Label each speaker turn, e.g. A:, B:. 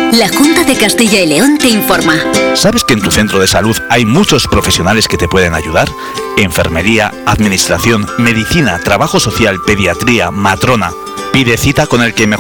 A: La Junta de Castilla y León te informa.
B: ¿Sabes que en tu centro de salud hay muchos profesionales que te pueden ayudar? Enfermería, administración, medicina, trabajo social, pediatría, matrona. Pide cita con el que mejor